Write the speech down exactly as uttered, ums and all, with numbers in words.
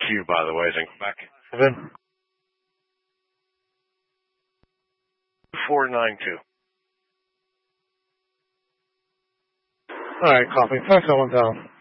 you, by the way, is in Quebec. Seven. four nine two. All right, copy. Thanks, one down.